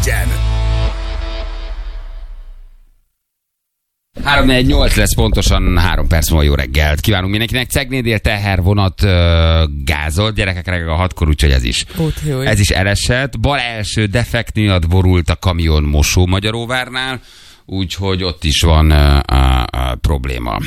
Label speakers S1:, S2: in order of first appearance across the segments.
S1: legyen!
S2: 3-4-8 lesz pontosan 3 perc múlva. Jó reggelt kívánunk mindenkinek. Cegnédél tehervonat gázolt, gyerekek reggel 6-kor, úgyhogy ez is elesett. Bal első defekt miatt borult a kamion Mosó-Magyaróvárnál, úgyhogy ott is van probléma.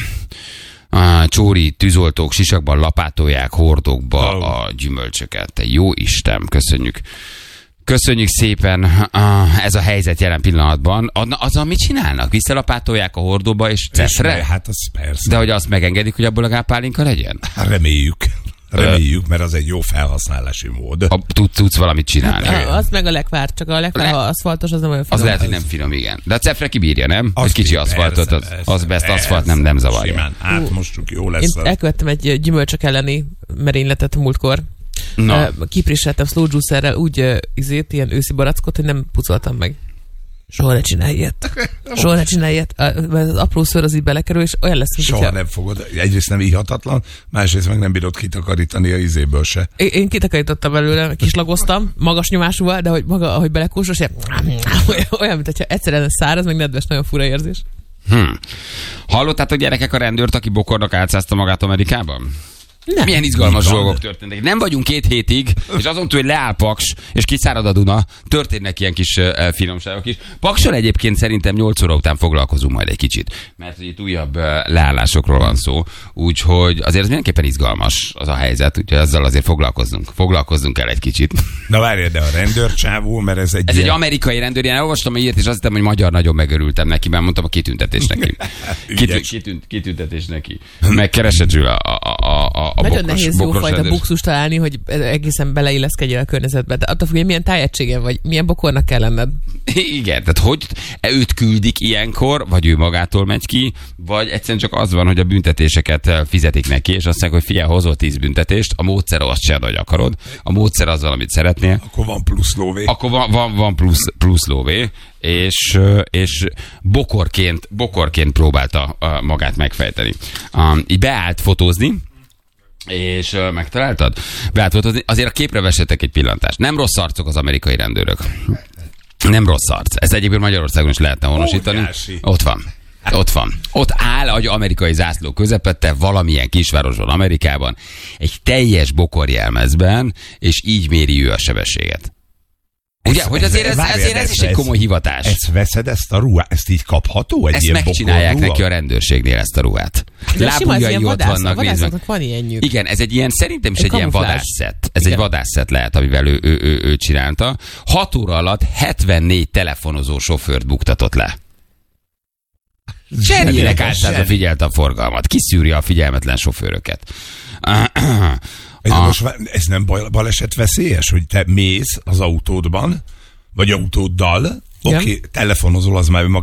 S2: Csóri tűzoltók sisakban lapátolják hordókba a gyümölcsöket. Te jó Isten, köszönjük. Köszönjük szépen, ez a helyzet jelen pillanatban. Azzal mit csinálnak? Visszalapátolják a hordóba és cefre?
S1: Hát az persze.
S2: De hogy azt megengedik, hogy abból a gápálinka legyen?
S1: Reméljük, mert az egy jó felhasználási mód.
S2: Tudsz valamit csinálni.
S3: Az meg a lekvár, csak a lekvár, ha aszfaltos, az nem olyan finom.
S2: Az lehet, hogy nem finom, igen. De a cefre kibírja, nem? Egy kicsi aszfaltot, az aszfalt nem zavarja.
S1: Simán átmostuk, jó lesz.
S3: Én elkövettem egy gyümölcsök elleni merényletet múltkor. Kiprisseltem slow juicerrel úgy ilyen őszi barackot, hogy nem pucoltam meg. Soha ne csinálj ilyet. Az apró szőr az így belekerül, és olyan lesz, mint
S1: soha nem fogod. Egyrészt nem ihatatlan, másrészt meg nem bírod kitakarítani a izéből se.
S3: Én kitakarítottam belőle, kislagoztam, magas nyomásúval, de hogy maga, ahogy belekúsos, olyan, mint hogyha egyszerűen száraz, meg nedves, nagyon fura érzés.
S2: Hallottátok, gyerekek, a rendőrt, aki bokornak álcázta magát Amerikában? Nem. Milyen izgalmas dolgok történtek. Nem vagyunk 2 hétig, és azon túl, hogy leáll Paks, és kiszárad a Duna, történnek ilyen kis finomságok is. Pakson egyébként szerintem 8 óra után foglalkozunk majd egy kicsit, mert itt újabb leállásokról van szó, úgyhogy azért ez mindenképpen izgalmas az a helyzet, úgyhogy ezzel azért foglalkozzunk el egy kicsit.
S1: Na várj, de a rendőrcsávó, mert ez egy...
S2: Ez egy amerikai rendőr, én elolvastam ilyet, és azt hittem, hogy magyar, nagyon megörültem neki, mert mondtam a kitüntetés neki. Kitüntetés neki. Megkeresett a
S3: nagyon nehéz jófajta buxust találni, hogy egészen beleilleszkedjél a környezetbe. De attól függ, hogy milyen tájegységen vagy, milyen bokornak kell lenned.
S2: Igen, tehát hogy őt küldik ilyenkor, vagy ő magától megy ki, vagy egyszerűen csak az van, hogy a büntetéseket fizetik neki, és azt mondják, hogy figyelj, hozol 10 büntetést, a módszer azt csinálod, hogy akarod, a módszer az valamit szeretnél.
S1: Akkor van plusz lóvé.
S2: Akkor van plusz lóvé, és bokorként próbálta magát megfejteni. Így beállt fotózni, és megtaláltad? Beállt, azért a képre vessetek egy pillantást. Nem rossz arcok az amerikai rendőrök. Nem rossz arc. Ezt egyébként Magyarországon is lehetne honosítani. Ott van. Ott áll egy amerikai zászló közepette valamilyen kisvárosban Amerikában, egy teljes bokorjelmezben, és így méri ő a sebességet. Ugye, hogy azért ez is egy komoly hivatás.
S1: Ezt veszed, ezt a ruhát, ezt így kapható?
S2: Ezt megcsinálják neki a rendőrségnél, ezt a ruhát. Lábujjai ott vannak, nézd meg.
S3: Van ilyenjük.
S2: Igen, ez egy ilyen, szerintem is egy ilyen vadászszett. Ez egy vadászszett lehet, amivel ő csinálta. 6 óra alatt 74 telefonozó sofőrt buktatott le. Cserélnek általában figyelte a forgalmat. Kiszűri a figyelmetlen sofőröket.
S1: Ez nem baleset veszélyes, hogy te mész az autódban, vagy autóddal, oké, telefonozol, az már